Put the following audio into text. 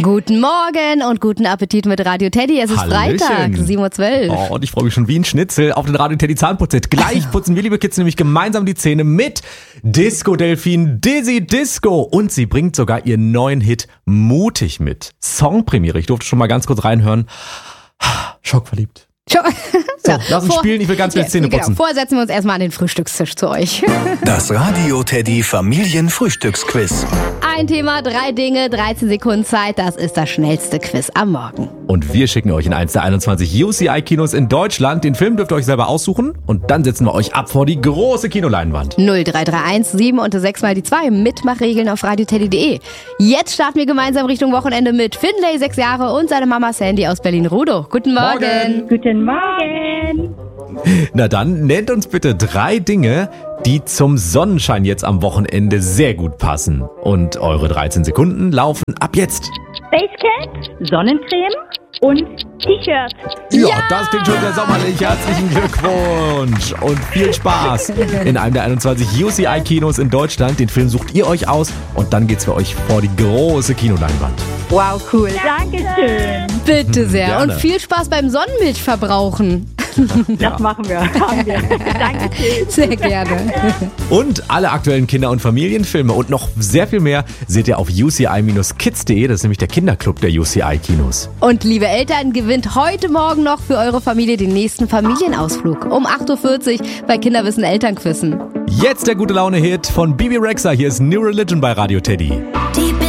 Guten Morgen und guten Appetit mit Radio Teddy. Es ist Hallöchen. Freitag, 7.12 Uhr. Oh, und ich freue mich schon wie ein Schnitzel auf den Radio Teddy Zahnputzset. Gleich putzen wir, liebe Kids, nämlich gemeinsam die Zähne mit Disco-Delfin Dizzy Disco. Und sie bringt sogar ihren neuen Hit Mutig mit. Songpremiere. Ich durfte schon mal ganz kurz reinhören. Schockverliebt. So, lass uns spielen, ich will ganz viele Zähne putzen. Vorher setzen wir uns erstmal an den Frühstückstisch zu euch. Das Radio Teddy Familienfrühstücksquiz. Ein Thema, 3 Dinge, 13 Sekunden Zeit. Das ist das schnellste Quiz am Morgen. Und wir schicken euch in eins der 21 UCI-Kinos in Deutschland. Den Film dürft ihr euch selber aussuchen. Und dann setzen wir euch ab vor die große Kinoleinwand. 0331 7 und 6 mal die 2. Mitmachregeln auf radioteddy.de. Jetzt starten wir gemeinsam Richtung Wochenende mit Finlay, 6 Jahre, und seine Mama Sandy aus Berlin-Rudow. Guten Morgen. Guten Morgen. Na dann, nennt uns bitte 3 Dinge, die zum Sonnenschein jetzt am Wochenende sehr gut passen. Und eure 13 Sekunden laufen ab jetzt. Basecap, Sonnencreme und T-Shirt. Ja, das klingt schon sehr sommerlich. Herzlichen Glückwunsch und viel Spaß in einem der 21 UCI-Kinos in Deutschland. Den Film sucht ihr euch aus und dann geht's für euch vor die große Kinoleinwand. Wow, cool. Dankeschön. Bitte sehr. Gerne. Und viel Spaß beim Sonnenmilchverbrauchen. Das machen wir. Haben wir. Dankeschön. Sehr gerne. Und alle aktuellen Kinder- und Familienfilme und noch sehr viel mehr seht ihr auf uci-kids.de. Das ist nämlich der Kinderclub der UCI-Kinos. Und liebe Eltern, gewinnt heute Morgen noch für eure Familie den nächsten Familienausflug. Um 8.40 Uhr bei Kinderwissen Elternquissen. Jetzt der gute Laune-Hit von Bibi Rexha. Hier ist New Religion bei Radio Teddy.